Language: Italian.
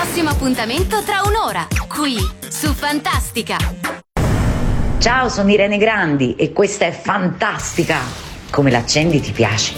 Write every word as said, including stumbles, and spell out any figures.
prossimo appuntamento tra un'ora, qui su Fantastica. Ciao, sono Irene Grandi e questa è Fantastica. Come l'accendi ti piace?